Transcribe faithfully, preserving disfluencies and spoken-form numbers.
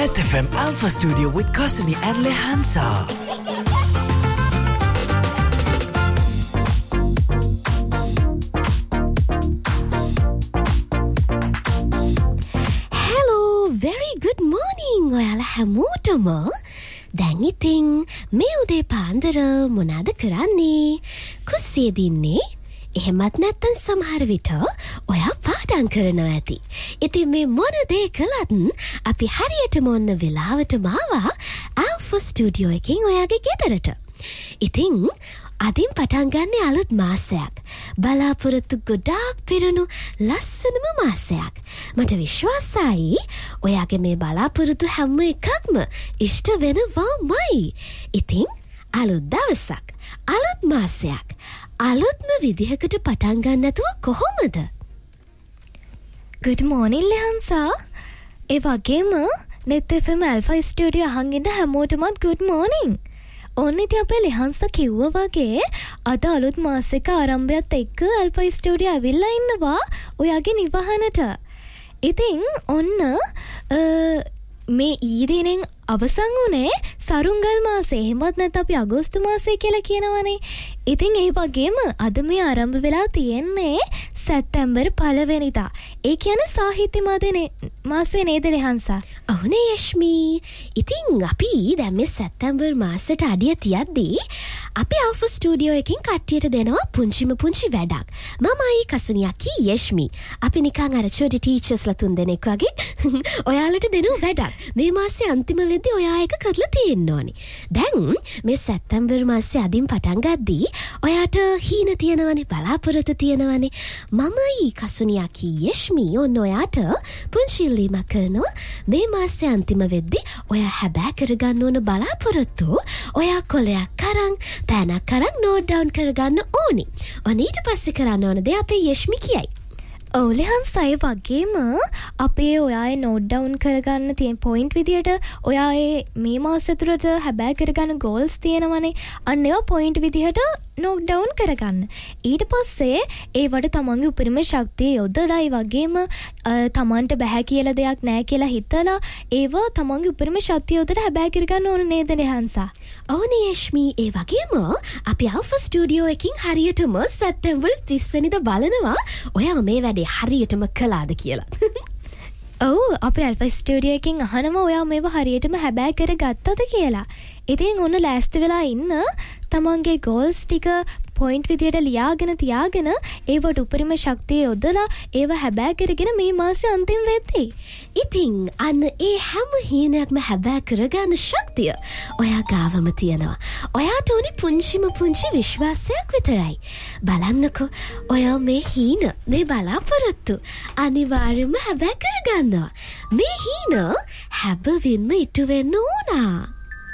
Net F M Alpha Studio with Kasuni and Lehansa. Hello, very good morning. ඔයාලා හැමෝටම දැන් ඉතින් මේ උදේ පාන්දර මොනවාද කරන්නේ? කුස්සියේ දින්නේ? එහෙමත් නැත්නම් සමහර විට ඔයා පාඩම් කරනවා ඇති. ඉතින් මේ මොන දේ කළත් අපි හරියටම ඔන්න වෙලාවටම ආවා Alpha Studio එකෙන් ඔයාගේ ගෙදරට. ඉතින් අදින් පටන් ගන්න අලුත් මාසයක්. බලාපොරොත්තු ගොඩාක් පිරුණු ලස්සනම මාසයක්. මට විශ්වාසයි ඔයාගේ මේ බලාපොරොත්තු හැම එකක්ම ඉෂ්ට වෙනවාමයි. ඉතින් අලුත් දවසක්, අලුත් මාසයක්, අලුත්ම විදිහකට පටන් ගන්න නැතුව කොහොමද? Good morning Lehansa. ඒ වගේම Net F M Alpha Studio අහන් ඉඳ හැමෝටමත් good morning. ඔන්න ඉතින් අපේ ලෙහන්සා කිව්වා වගේ අද අලුත් මාසෙක ආරම්භයත් එක්ක Alpha Studio ඇවිල්ලා ඉන්නවා ඔයාගේ නිවහනට. ඉතින් ඔන්න මේ ඊදිනෙන් අවසන් වුණේ සරුංගල් මාසේ. එහෙමත් නැත්නම් අපි අගෝස්තු මාසේ කියලා කියනවනේ. ඉතින් ඒ වගේම අද මේ ආරම්භ වෙලා තියෙන්නේ සැප්තැම්බර් පළවෙනිදා. ඒ කියන්නේ සාහිත්‍ය මාදනේ මාසේ නේද ලෙහන්සා? ඔව්නේ යෂ්මි. ඉතින් අපි දැන් මේ සැප්තැම්බර් මාසෙට අඩිය තියද්දී අපි Alpha Studio එකකින් කට්ටියට දෙනවා පුංචිම පුංචි වැඩක්. මමයි කසුනියකි යෂ්මි. අපි නිකන් අර චොටි ටීචර්ස්ලා තුන් දෙනෙක් වගේ ඔයාලට දෙන වැඩක්. මේ මාසේ අන්තිම වෙද්දී ඔයා එක කරලා තියෙන්න ඕනේ. දැන් මේ සැප්තැම්බර් මාසේ අදින් පටන් ගද්දී ඔයාට හීන තියෙනවනේ, බලාපොරොත්තු තියෙනවනේ. මමයි කසුනියකි යෂ්මි ඔන්න ඔයාට පුංචි ඉල්ලීමක් කරනවා. මේ මාසේ අන්තිම වෙද්දී ඔයා හැබෑ කරගන්න ඕන බලාපොරොත්තු ඔයා කොලයක් අරන් පෑනක් අරන් නෝට් ඩවුන් කරගන්න ඕනේ. ඔන්න ඊට පස්සේ කරන්න ඕන දේ අපේ යෂ්මි කියයි. ඔව් ලෙහන්සා, ඒ වගේම අපේ ඔයාගේ නෝට් ඩවුන් කරගන්න තියෙන පොයින්ට් විදියට ඔයාගේ මේ මාසෙ තුලට හැබෑ කරගන්න ගෝල්ස් තියෙනවනේ. අන්න ඒවා පොයින්ට් විදියට නෝට් ඩවුන් කරගන්න. ඊට පස්සේ ඒවට තමන්ගේ උපරිම ශක්තිය යොදලා, ඒ වගේම තමන්ට බෑ කියලා දෙයක් නෑ කියලා හිතලා ඒවා තමන්ගේ උපරිම ශක්තිය යොදලා හැබෑ කරගන්න ඕන නේද ලෙහන්සා? ඔව්නේ යෂ්මි. ඒ වගේම අපි Alpha Studio එකකින් හරියටම සැප්තැම්බර් තිස් වෙනිදා බලනවා ඔයා මේ වැඩේ හරියටම කළාද කියලා. ඔව්, අපි Alpha Studio එකකින් අහනවා ඔයා මේව හරියටම හැබෑ කරගත්තද කියලා. ඉතින් ඔන්න ලෑස්ති වෙලා ඉන්න තමන්ගේ ගෝල්ස් ටික පොයින්ට් විදියට ලියාගෙන තියාගෙන ඒවට උපරිම ශක්තිය යොදලා ඒව හැබෑ කරගෙන මේ මාසේ අන්තිම වෙද්දී ඉතින් අන්න ඒ හැම හීනයක්ම හැබෑ කරගන්න ශක්තිය ඔයා ගාවම තියෙනවා. ඔයාට උනේ පුංචිම පුංචි විශ්වාසයක් විතරයි. බලන්නකෝ ඔයා මේ හීන, මේ බලාපොරොත්තු අනිවාර්යයෙන්ම හැබෑ කරගන්නවා. මේ හීන හැබවින්ම ඉටු වෙන්න ඕනා.